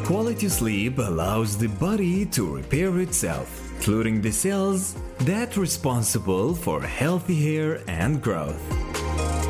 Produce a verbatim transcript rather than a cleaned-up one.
Quality sleep allows the body to repair itself, including the cells that are responsible for healthy hair and growth.